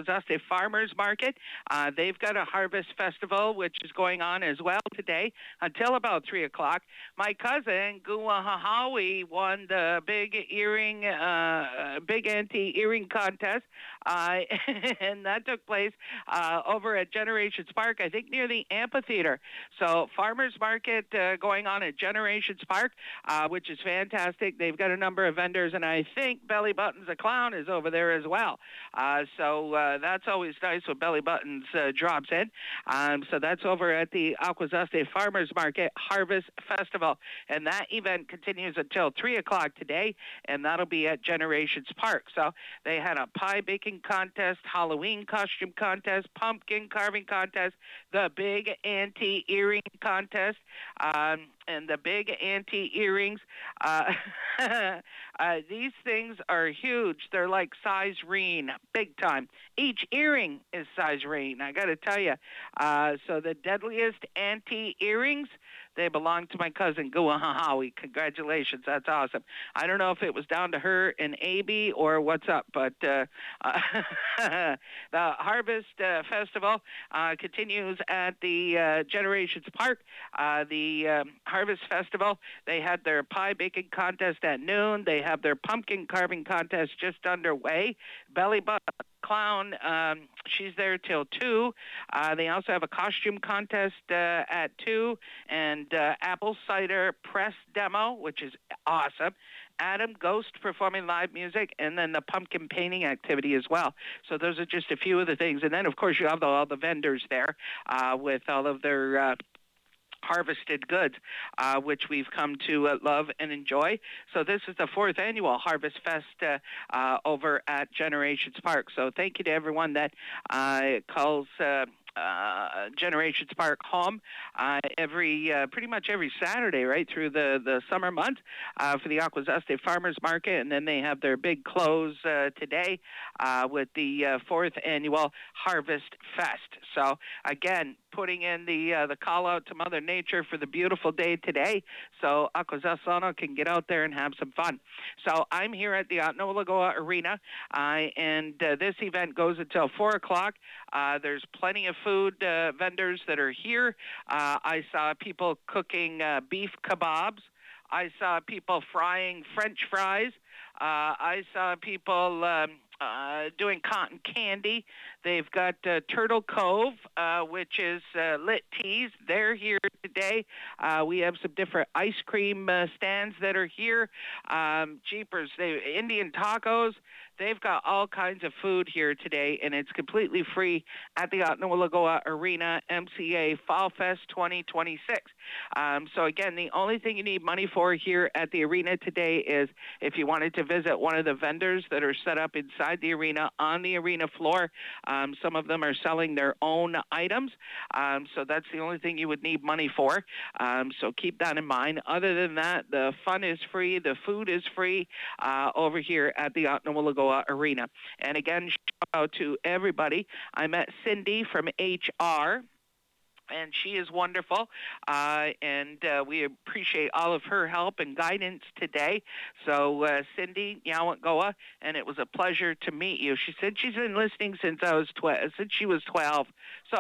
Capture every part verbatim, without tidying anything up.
Akwesasne Farmers Market. Uh, they've got a harvest festival, which is going on as well today until about three o'clock. My cousin, Guahahawi, won the big earring, uh, big anti-earring contest, uh, and that took place uh, over at Generations Park, I think near the amphitheater. So Farmers Market uh, going on at Generations Park, uh, which is fantastic. They've got a number of vendors, and I think Belly Buttons the Clown is over there as well. Uh, so uh, that's always nice when Belly Buttons uh, drops in. Um, so that's over at the Akwesasne Farmers Market Harvest Festival, and that event continues until three o'clock today, and that'll be at Generations Park. So they had a pie baking contest, Halloween costume contest, pumpkin carving contest, the big anti-earring contest, um, and the big anti-earrings. Uh, uh, these things are huge. They're like size reen, big time. Each earring is size reen, I got to tell you. Uh, so the deadliest anti-earrings, they belong to my cousin, Guahahawi. Congratulations. That's awesome. I don't know if it was down to her and A B or what's up, but uh, uh, the Harvest uh, Festival uh, continues at the uh, Generations Park. Uh, the um, Harvest Festival, they had their pie baking contest at noon. They have their pumpkin carving contest just underway. Belly Button Clown, um, she's there till two. Uh, they also have a costume contest uh, at two, and uh, apple cider press demo, which is awesome. Adam Ghost performing live music, and then the pumpkin painting activity as well. So those are just a few of the things. And then, of course, you have the, all the vendors there uh, with all of their uh, harvested goods, uh, which we've come to uh, love and enjoy. So this is the fourth annual Harvest Fest uh, uh, over at Generations Park. So thank you to everyone that uh, calls uh, uh, Generations Park home uh, every, uh, pretty much every Saturday, right, through the, the summer months uh, for the Akwesasne Farmers Market. And then they have their big close uh, today uh, with the uh, fourth annual Harvest Fest. So again, putting in the uh, the call out to Mother Nature for the beautiful day today, so Akwesasne can get out there and have some fun. So I'm here at the Otno Arena, uh, and uh, this event goes until four o'clock. Uh, there's plenty of food uh, vendors that are here. Uh, I saw people cooking uh, beef kebabs. I saw people frying French fries. Uh, I saw people um, uh, doing cotton candy. They've got uh, Turtle Cove, uh, which is uh, lit teas. They're here today. Uh, we have some different ice cream uh, stands that are here. Um, Jeepers, they, Indian tacos. They've got all kinds of food here today, and it's completely free at the Otno Arena M C A Fall Fest twenty twenty-six. Um, so again, the only thing you need money for here at the arena today is if you wanted to visit one of the vendors that are set up inside the arena on the arena floor. Um, some of them are selling their own items, um, so that's the only thing you would need money for. Um, so keep that in mind. Other than that, the fun is free, the food is free uh, over here at the Otno Arena. And again, shout out to everybody. I met Cindy from H R, and she is wonderful, uh, and uh, we appreciate all of her help and guidance today. So, uh, Cindy Yawantgoa, and it was a pleasure to meet you. She said she's been listening since I was twelve, since she was twelve. So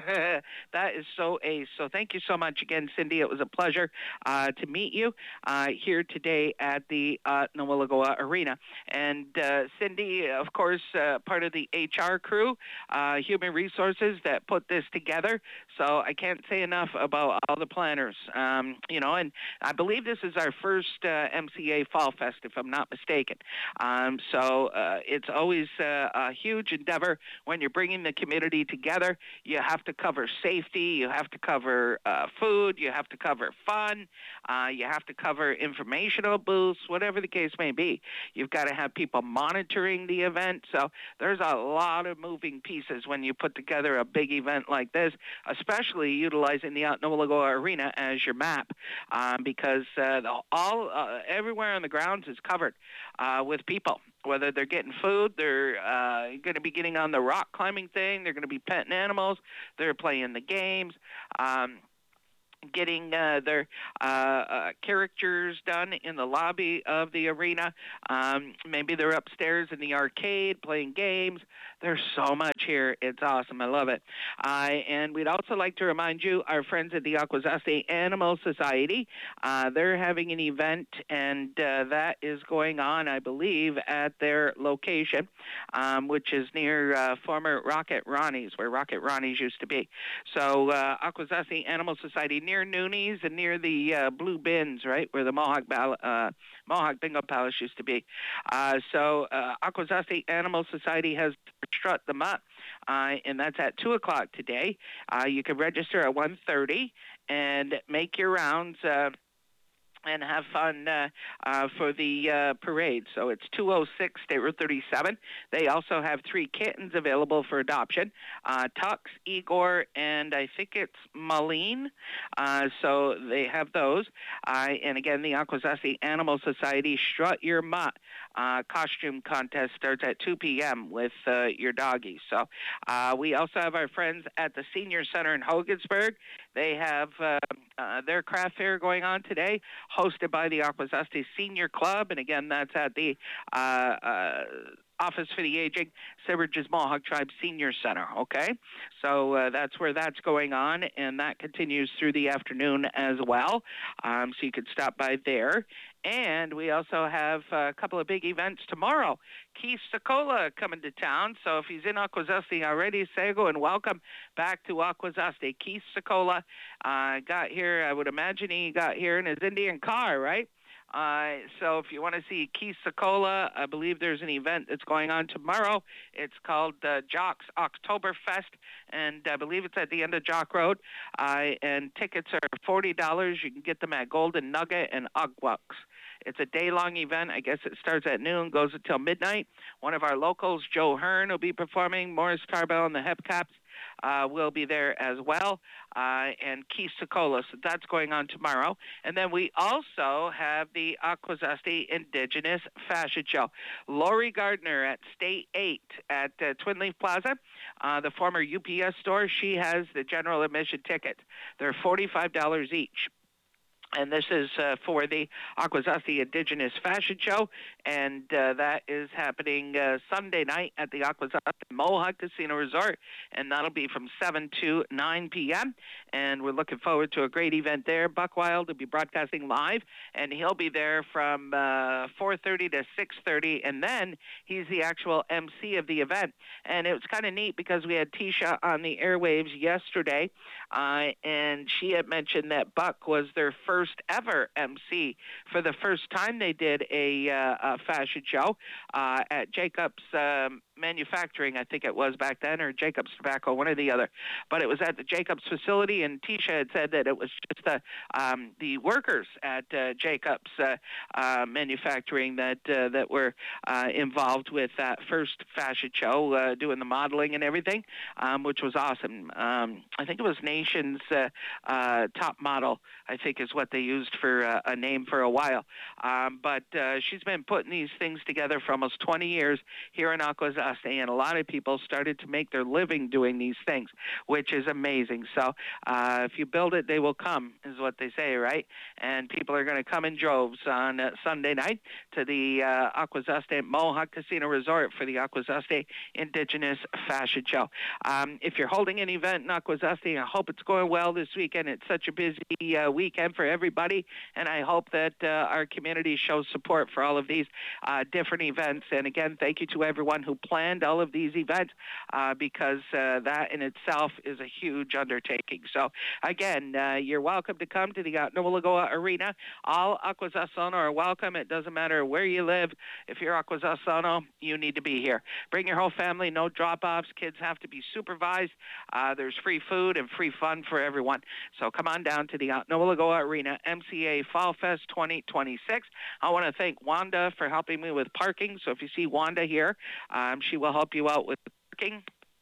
that is so ace. So thank you so much again, Cindy. It was a pleasure uh, to meet you uh, here today at the uh, Nawiligoa Arena. And uh, Cindy, of course, uh, part of the H R crew, uh, human resources that put this together. So I can't say enough about all the planners, um, you know, and I believe this is our first uh, M C A Fall Fest, if I'm not mistaken. Um, so uh, it's always uh, a huge endeavor when you're bringing the community together. You have to cover safety, you have to cover uh, food, you have to cover fun, uh, you have to cover informational booths, whatever the case may be. You've got to have people monitoring the event. So there's a lot of moving pieces when you put together a big event like this, especially utilizing the Otno Arena as your map, um, because uh, the, all uh, everywhere on the grounds is covered uh, with people. Whether they're getting food, they're uh, going to be getting on the rock climbing thing, they're going to be petting animals, they're playing the games. Um, getting uh, their uh, uh, characters done in the lobby of the arena. Um, maybe they're upstairs in the arcade playing games. There's so much here. It's awesome. I love it. Uh, and we'd also like to remind you, our friends at the Akwesasne Animal Society, uh, they're having an event, and uh, that is going on, I believe, at their location, um, which is near uh, former Rocket Ronnie's, where Rocket Ronnie's used to be. So uh, Akwesasne Animal Society near Nooney's and near the uh, Blue Bins, right, where the Mohawk, Ball- uh, Mohawk Bingo Palace used to be. Uh, so uh, Akwesasne Animal Society has strut them up, uh, and that's at two o'clock today. Uh, you can register at one thirty and make your rounds uh, and have fun uh, uh, for the uh, parade. So it's two oh six State Route thirty-seven. They also have three kittens available for adoption, uh, Tux, Igor, and I think it's Marlene. Uh, so they have those. Uh, and again, the Akwesasne Animal Society Strut Your Mutt uh, costume contest starts at two p.m. with uh, your doggies. So uh, we also have our friends at the Senior Center in Hogansburg. They have uh, uh, their craft fair going on today, hosted by the Akwesasne Senior Club. And again, that's at the uh, uh, Office for the Aging, Sybridge's Mohawk Tribe Senior Center, okay? So uh, that's where that's going on, and that continues through the afternoon as well. Um, so you could stop by there. And we also have a couple of big events tomorrow. Keith Sokola coming to town. So if he's in Akwesasne already, say go and welcome back to Akwesasne. Keith Sokola uh, got here, I would imagine he got here in his Indian car, right? Uh, so if you want to see Keith Sokola, I believe there's an event that's going on tomorrow. It's called uh, Jock's Oktoberfest, and I believe it's at the end of Jock Road. Uh, and tickets are forty dollars. You can get them at Golden Nugget and Ugwux. It's a day-long event. I guess it starts at noon, goes until midnight. One of our locals, Joe Hearn, will be performing. Morris Tarbell and the Hepcaps uh, will be there as well, uh, and Keith Sokola. So that's going on tomorrow. And then we also have the Akwesasne Indigenous Fashion Show. Lori Gardner at State eight at uh, Twin Leaf Plaza, uh, the former U P S store. She has the general admission ticket. They're forty-five dollars each. And this is uh, for the Akwesasne Indigenous Fashion Show, and uh, that is happening uh, Sunday night at the Akwesasne Mohawk Casino Resort, and that'll be from seven to nine p.m., and we're looking forward to a great event there. Buck Wild will be broadcasting live, and he'll be there from uh, four thirty to six thirty, and then he's the actual M C of the event. And it was kind of neat because we had Tisha on the airwaves yesterday, uh, and she had mentioned that Buck was their first ever M C for the first time they did a, uh, a fashion show uh, at Jacobs um, Manufacturing, I think it was back then, or Jacobs Tobacco, one or the other. But it was at the Jacobs facility, and Tisha had said that it was just the um, the workers at uh, Jacobs uh, uh, Manufacturing that uh, that were uh, involved with that first fashion show, uh, doing the modeling and everything, um, which was awesome. Um, I think it was Nation's uh, uh, top model, I think is what they used for uh, a name for a while. Um, but uh, she's been putting these things together for almost twenty years here in Akwesasne, and a lot of people started to make their living doing these things, which is amazing. So uh, if you build it, they will come, is what they say, right? And people are going to come in droves on uh, Sunday night to the uh, Akwesasne Mohawk Casino Resort for the Akwesasne Indigenous Fashion Show. Um, if you're holding an event in Akwesasne, I hope it's going well this weekend. It's such a busy uh, weekend for everybody, and I hope that uh, our community shows support for all of these uh, different events. And again, thank you to everyone who planned all of these events, uh, because uh, that in itself is a huge undertaking. So again, uh, you're welcome to come to the Nowalagoa Arena. All Akwesasne are welcome. It doesn't matter where you live. If you're Akwesasne, you need to be here. Bring your whole family, no drop-offs. Kids have to be supervised. Uh, there's free food and free fun for everyone. So come on down to the Nowalagoa Arena M C A Fall Fest twenty twenty-six. I want to thank Wanda for helping me with parking. So if you see Wanda here, um, she will help you out with parking.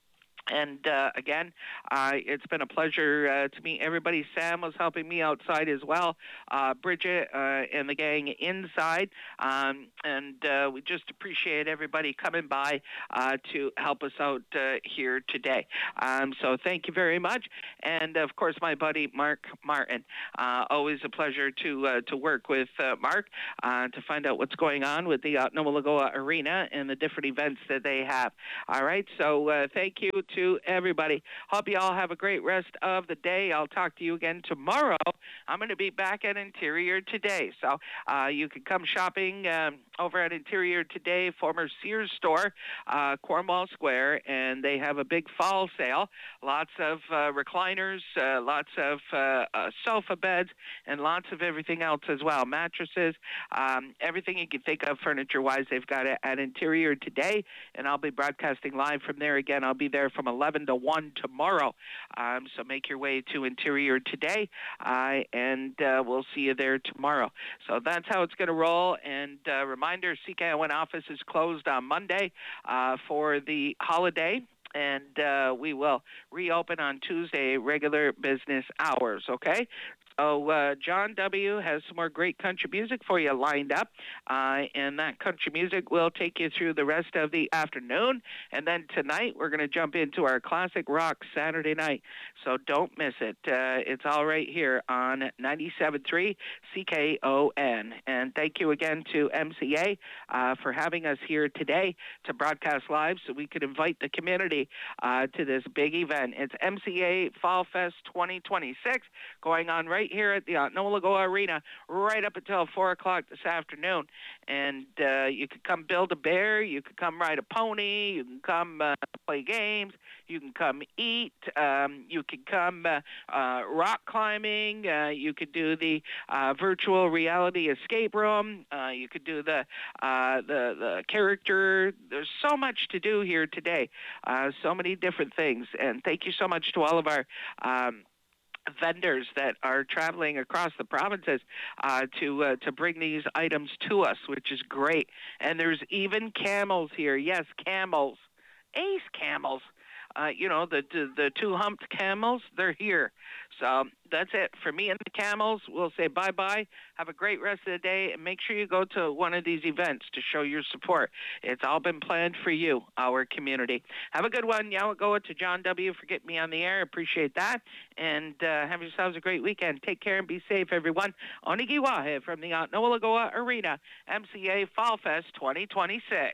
And uh, again, uh, it's been a pleasure uh, to meet everybody. Sam was helping me outside as well, uh, Bridget uh, and the gang inside. Um, and uh, we just appreciate everybody coming by uh, to help us out uh, here today. Um, so thank you very much. And, of course, my buddy Mark Martin. Uh, always a pleasure to uh, to work with uh, Mark uh, to find out what's going on with the uh, Nowalagoa Arena and the different events that they have. All right, so uh, thank you to everybody. Hope you all have a great rest of the day. I'll talk to you again tomorrow. I'm going to be back at Interior Today, so uh, you can come shopping um, over at Interior Today, former Sears store, uh, Cornwall Square, and they have a big fall sale. Lots of uh, recliners, uh, lots of uh, uh, sofa beds, and lots of everything else as well. Mattresses, um, everything you can think of furniture-wise, they've got it at Interior Today, and I'll be broadcasting live from there again. I'll be there from eleven to one tomorrow. Um, so make your way to Interior Today, uh, and uh, we'll see you there tomorrow. So that's how it's going to roll. And uh, reminder, C K O N office is closed on Monday uh, for the holiday. And uh, we will reopen on Tuesday, regular business hours, okay? So uh, John W. has some more great country music for you lined up, uh, and that country music will take you through the rest of the afternoon. And then tonight, we're going to jump into our classic rock Saturday night, so don't miss it. Uh, it's all right here on ninety-seven point three C K O N. And thank you again to M C A uh, for having us here today to broadcast live so we could invite the community uh, to this big event. It's M C A Fall Fest twenty twenty-six going on right here at the uh, Nowalagoa Arena right up until four o'clock this afternoon. And uh, you could come build a bear, you could come ride a pony, you can come uh, play games, you can come eat, um, you can come uh, uh, rock climbing, uh, you could do the uh, virtual reality escape room, uh, you could do the, uh, the the character. There's so much to do here today, uh, so many different things. And thank you so much to all of our um, vendors that are traveling across the provinces uh, to uh, to bring these items to us, which is great. And there's even camels here. Yes, camels. Ace camels. Uh, you know, the, the the two-humped camels, they're here. So that's it for me and the camels. We'll say bye-bye. Have a great rest of the day, and make sure you go to one of these events to show your support. It's all been planned for you, our community. Have a good one. Yawagoa to John W. for getting me on the air. Appreciate that. And uh, have yourselves a great weekend. Take care and be safe, everyone. Onigiwahe from the Nowalagoa Arena, M C A Fall Fest twenty twenty-six.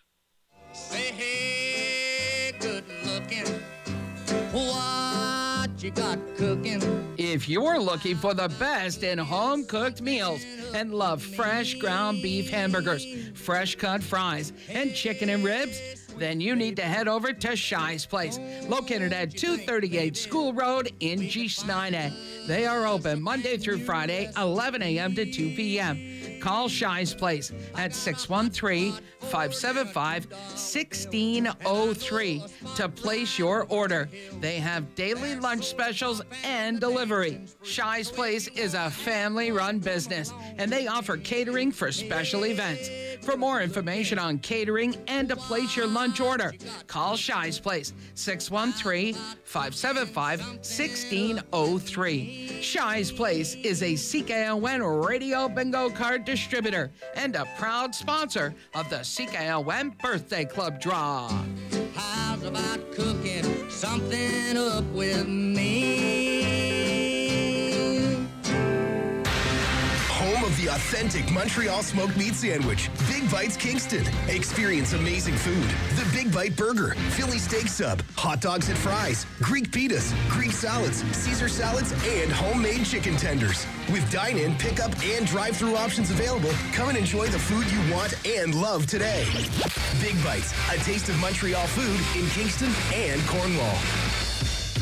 Hey, hey, good looking. What you got cooking? If you're looking for the best in home-cooked meals and love fresh ground beef hamburgers, fresh cut fries, and chicken and ribs, then you need to head over to Shy's Place, located at two thirty-eight School Road in Gisnine. They are open Monday through Friday, eleven a.m. to two p.m. Call Shy's Place at six one three, five seven five, one six zero three to place your order. They have daily lunch specials and delivery. Shy's Place is a family-run business, and they offer catering for special events. For more information on catering and to place your lunch order, call Shy's Place, six one three, five seven five, one six zero three. Shy's Place is a C K O N radio bingo card distributor and a proud sponsor of the C K O N Birthday Club Draw. How's about cooking something up with me? Home of the authentic Montreal smoked meat sandwich, Big Bites Kingston. Experience amazing food. The Big Bite Burger, Philly steak sub, hot dogs and fries, Greek pitas, Greek salads, Caesar salads, and homemade chicken tenders. With dine-in, pickup, and drive-through options available, come and enjoy the food you want and love today. Big Bites, a taste of Montreal food in Kingston and Cornwall.